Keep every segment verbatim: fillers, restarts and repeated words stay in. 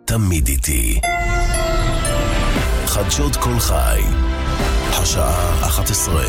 תמיד איתי. חדשות כל חי, השעה אחת עשרה.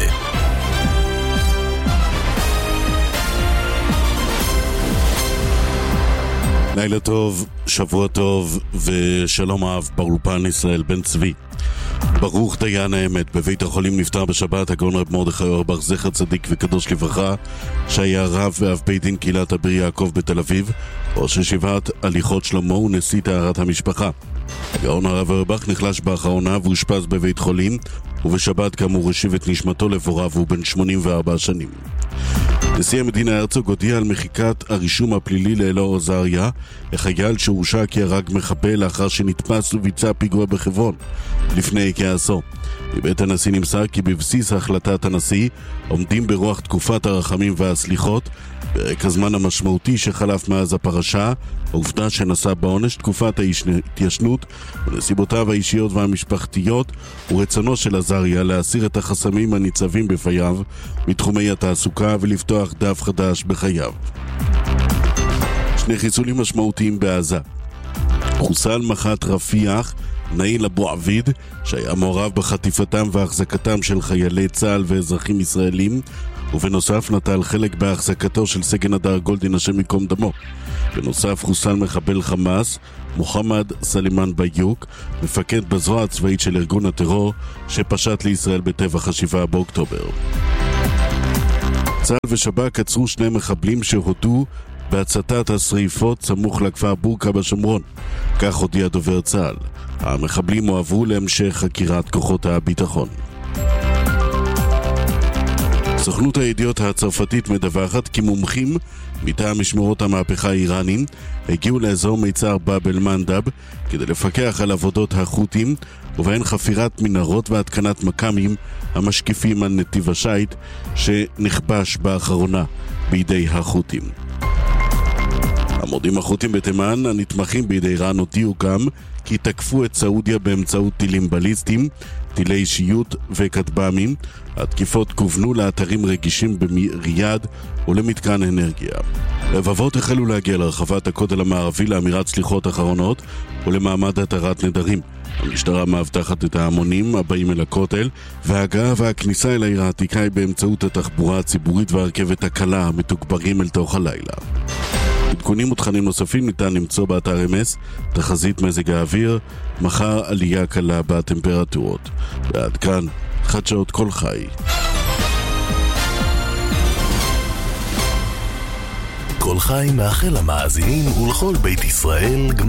לילה טוב, שבוע טוב ושלום אהב באולפן ישראל בן צבי. ברוך דיין האמת, בבית החולים נפטר בשבת הגאון רב מרדכי אורבך זכר צדיק וקדוש לברכה, שהיה רב ואב בית דין קהילת אביר יעקב בתל אביב, ראש ישיבת הליכות שלמה ונשיא טהרת המשפחה. הגאון הרב אורבך נחלש באחרונה ואושפז בבית חולים, ובשבת כאמור השיב את נשמתו לבוריו, והוא בן שמונים וארבע שנים. נשיא המדינה הרצוג הודיע על מחיקת הרישום הפלילי לאלאור עזריה, החייל שהורשע כי הרג מחבל לאחר שנתפס וביצע פיגוע בחברון לפני כעשור. מבית הנשיא נמסר כי בבסיס החלטת הנשיא עומדים ברוח תקופת הרחמים והסליחות, פרק הזמן המשמעותי שחלף מאז הפרשה, העובדה שנשא בעונש, תקופת ההתיישנות ונסיבותיו האישיות והמשפחתיות, ורצונו של עזריה להסיר את החסמים הניצבים בפניו מתחומי התעסוקה ולפתוח דף חדש בחייו. שני חיסולים משמעותיים בעזה. חוסל מח"ט רפיח נאיל אבו עביד, שהיה מעורב בחטיפתם והחזקתם של חיילי צה"ל ואזרחים ישראלים, ובנוסף נטל חלק בהחזקתו של סגן הדר גולדין השם מקום דמו. בנוסף חוסל מחבל חמאס מוחמד סלימן ביוק, מפקד בזרוע הצבאית של ארגון הטרור שפשט לישראל בטבח השבעה באוקטובר. צה"ל ושב"כ עצרו שני מחבלים שהודו בהצתת השריפות סמוך לכפר בורקה בשומרון, כך הודיע דובר צה"ל. המחבלים הועברו להמשך חקירת כוחות הביטחון. סוכנות הידיעות הצרפתית מדווחת כי מומחים מטעם משמרות המהפכה האיראנים הגיעו לאזור מיצר באב אל-מנדב כדי לפקח על עבודות החות'ים, ובהן חפירת מנהרות והתקנת מקמים המשקיפים על נתיב השייט שנכבש באחרונה בידי החות'ים. המורדים החות'ים בתימן הנתמכים בידי איראן הודיעו גם כי תקפו את סעודיה באמצעות טילים בליסטיים, טילי אישיות וכטב"מים. התקיפות כוונו לאתרים רגישים בריאד ולמתקן אנרגיה. רבבות החלו להגיע לרחבת הכותל המערבי לאמירת סליחות אחרונות ולמעמד התרת נדרים. המשטרה מאבטחת את ההמונים הבאים אל הכותל, וההגעה והכניסה אל העיר העתיקה היא באמצעות התחבורה הציבורית והרכבת הקלה המתוגברים אל תוך הלילה. עדכונים ותכנים נוספים ניתן למצוא באתר אמס, תחזית מזג האוויר, מחר עלייה קלה בטמפרטורות. ועד כאן, חדשות כל חי. כל חי מאחל למאזינים ולכל בית ישראל